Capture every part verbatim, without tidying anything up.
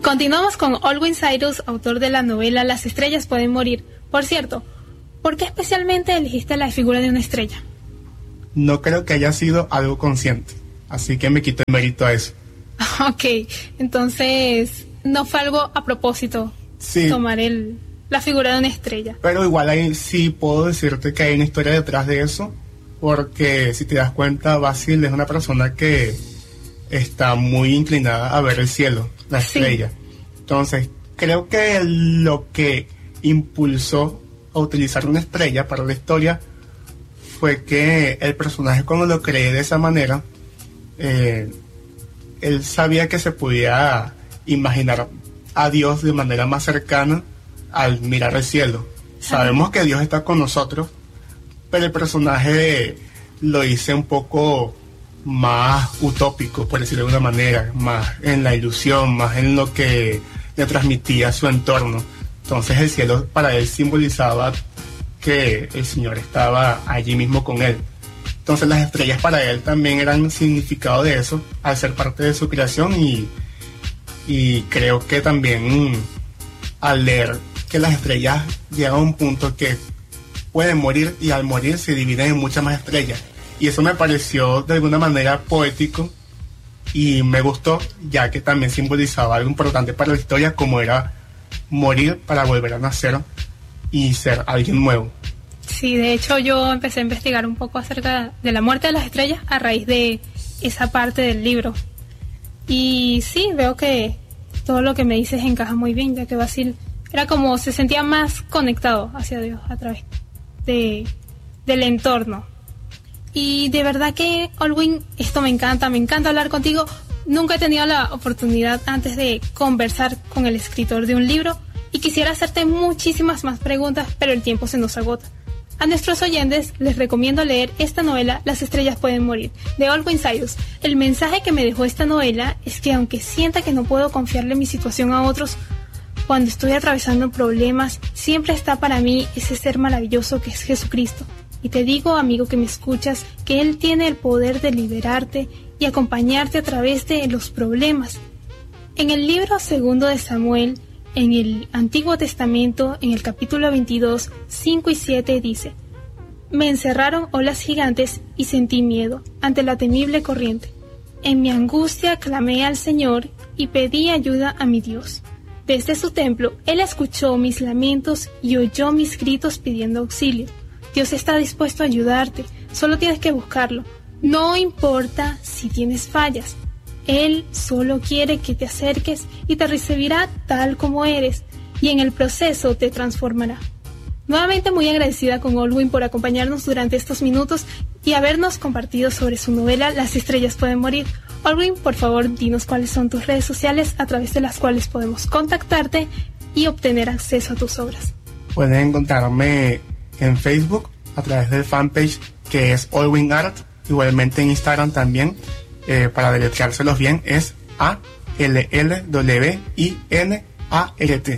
Continuamos con Alwyn Cyrus, autor de la novela Las estrellas pueden morir. Por cierto, ¿por qué especialmente elegiste la figura de una estrella? No creo que haya sido algo consciente, así que me quito el mérito a eso. Ok, entonces no fue algo a propósito, sí, tomar el, la figura de una estrella. Pero igual ahí sí puedo decirte que hay una historia detrás de eso, porque si te das cuenta, Basil es una persona que está muy inclinada a ver el cielo, la estrella. Sí. Entonces, creo que lo que impulsó a utilizar una estrella para la historia fue que el personaje, cuando lo creé de esa manera, eh, él sabía que se podía imaginar a Dios de manera más cercana al mirar el cielo. Sabemos que Dios está con nosotros, pero el personaje lo hice un poco más utópico, por decirlo de una manera, más en la ilusión, más en lo que le transmitía su entorno. Entonces el cielo para él simbolizaba que el Señor estaba allí mismo con él. Entonces las estrellas para él también eran significado de eso, al ser parte de su creación, y, y creo que también al leer que las estrellas llegan a un punto que pueden morir, y al morir se dividen en muchas más estrellas. Y eso me pareció de alguna manera poético y me gustó, ya que también simbolizaba algo importante para la historia, como era morir para volver a nacer y ser alguien nuevo. Sí, de hecho yo empecé a investigar un poco acerca de la muerte de las estrellas a raíz de esa parte del libro. Y sí, veo que todo lo que me dices encaja muy bien, ya que Basil era como se sentía más conectado hacia Dios a través de, del entorno. Y de verdad que, Alwyn, esto me encanta, me encanta hablar contigo. Nunca he tenido la oportunidad antes de conversar con el escritor de un libro y quisiera hacerte muchísimas más preguntas, pero el tiempo se nos agota. A nuestros oyentes les recomiendo leer esta novela, Las estrellas pueden morir, de Alwyn Cyrus. El mensaje que me dejó esta novela es que aunque sienta que no puedo confiarle mi situación a otros, cuando estoy atravesando problemas, siempre está para mí ese ser maravilloso que es Jesucristo. Y te digo, amigo que me escuchas, que Él tiene el poder de liberarte y acompañarte a través de los problemas. En el libro segundo de Samuel, en el Antiguo Testamento, en el capítulo veintidós, cinco y siete dice: Me encerraron olas gigantes y sentí miedo ante la temible corriente. En mi angustia clamé al Señor y pedí ayuda a mi Dios. Desde su templo, Él escuchó mis lamentos y oyó mis gritos pidiendo auxilio. Dios está dispuesto a ayudarte, solo tienes que buscarlo. No importa si tienes fallas, Él solo quiere que te acerques y te recibirá tal como eres, y en el proceso te transformará. Nuevamente muy agradecida con Alwyn por acompañarnos durante estos minutos y habernos compartido sobre su novela Las estrellas pueden morir. Alwyn, por favor, dinos cuáles son tus redes sociales a través de las cuales podemos contactarte y obtener acceso a tus obras. Pueden encontrarme en Facebook a través del fanpage que es Alwyn Art, igualmente en Instagram también, eh, para deletreárselos bien, es A L L W I N A R T.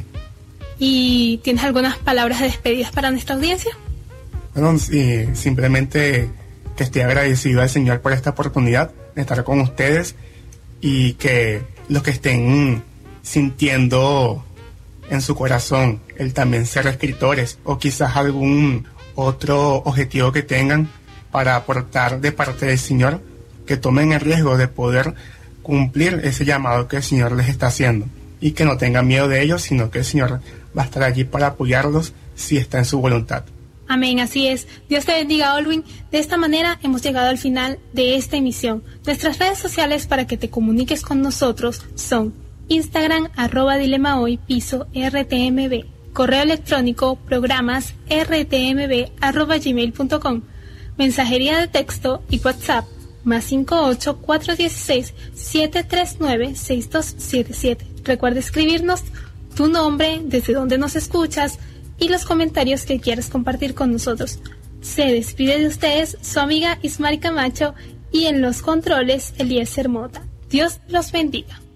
¿Y tienes algunas palabras de despedidas para nuestra audiencia? Bueno, sí, simplemente que estoy agradecido al Señor por esta oportunidad de estar con ustedes, y que los que estén sintiendo en su corazón el también ser escritores, o quizás algún otro objetivo que tengan para aportar de parte del Señor, que tomen el riesgo de poder cumplir ese llamado que el Señor les está haciendo, y que no tengan miedo de ellos, sino que el Señor va a estar allí para apoyarlos si está en su voluntad. Amén, así es. Dios te bendiga, Alwyn. De esta manera hemos llegado al final de esta emisión. Nuestras redes sociales para que te comuniques con nosotros son Instagram, arroba dilema hoy, piso R T M B, correo electrónico programas rtmb arroba gmail punto com, mensajería de texto y WhatsApp más cinco ocho cuatro uno seis siete tres nueve seis dos siete siete. Recuerda escribirnos tu nombre, desde donde nos escuchas y los comentarios que quieras compartir con nosotros. Se despide de ustedes su amiga Ismari Camacho, y en los controles Eliezer Mota. Dios los bendiga.